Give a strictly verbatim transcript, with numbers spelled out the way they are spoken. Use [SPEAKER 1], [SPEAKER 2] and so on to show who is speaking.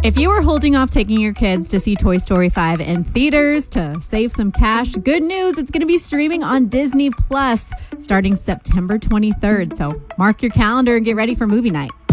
[SPEAKER 1] If you are holding off taking your kids to see Toy Story five in theaters to save some cash, good news, it's going to be streaming on Disney Plus starting September twenty-third. So mark your calendar and get ready for movie night.